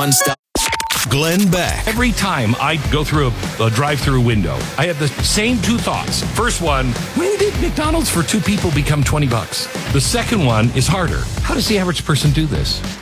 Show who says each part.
Speaker 1: one-stop. Glenn Beck.
Speaker 2: Every time I go through a drive-through window, I have the same two thoughts. First one, when did McDonald's for two people become $20? The second one is harder. How does the average person do this?